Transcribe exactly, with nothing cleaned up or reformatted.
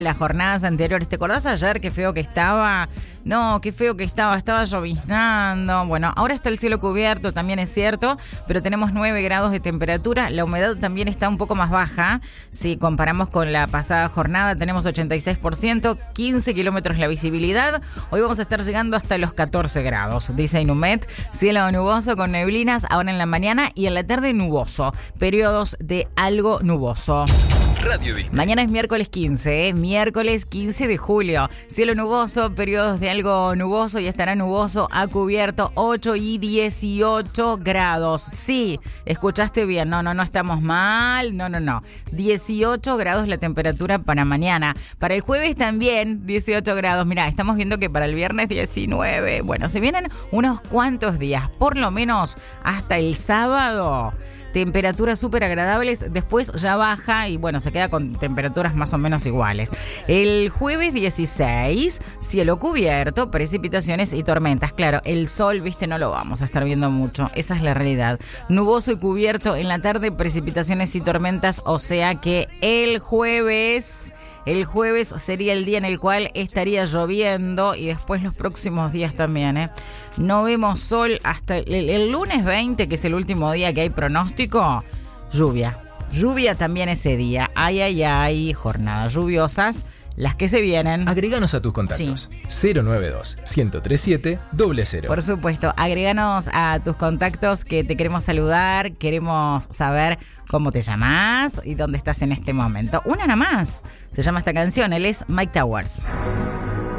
las jornadas anteriores. ¿Te acordás ayer qué feo que estaba? No, qué feo que estaba, estaba lloviznando. Bueno, ahora está el cielo cubierto, también es cierto, pero tenemos nueve grados de temperatura. La humedad también está un poco más baja. Si comparamos con la pasada jornada, tenemos ochenta y seis por ciento, quince kilómetros la visibilidad. Hoy vamos a estar llegando hasta los catorce grados, dice Inumet. Cielo nuboso con neblinas ahora en la mañana y en la tarde nuboso. Periodos de algo nuboso. Radio Disney. Mañana es miércoles quince, ¿eh? Miércoles quince de julio. Cielo nuboso, periodos de algo nuboso y estará nuboso a cubierto, ocho y dieciocho grados. Sí, escuchaste bien. No, no, no estamos mal. No, no, no. dieciocho grados la temperatura para mañana. Para el jueves también dieciocho grados. Mirá, estamos viendo que para el viernes diecinueve. Bueno, se vienen unos cuantos días, por lo menos hasta el sábado. Temperaturas súper agradables, después ya baja y bueno, se queda con temperaturas más o menos iguales. El jueves dieciséis, cielo cubierto, precipitaciones y tormentas. Claro, el sol, viste, no lo vamos a estar viendo mucho, esa es la realidad. Nuboso y cubierto en la tarde, precipitaciones y tormentas, o sea que el jueves... El jueves sería el día en el cual estaría lloviendo y después los próximos días también, ¿eh? No vemos sol hasta el, el lunes veinte, que es el último día que hay pronóstico. Lluvia. Lluvia también ese día. Ay, ay, ay. Jornadas lluviosas. Las que se vienen. Agréganos a tus contactos. Sí. cero nueve dos, uno cero tres siete, cero cero. Por supuesto, agréganos a tus contactos que te queremos saludar. Queremos saber cómo te llamas y dónde estás en este momento. Una nada más. Se llama esta canción. Él es Mike Towers.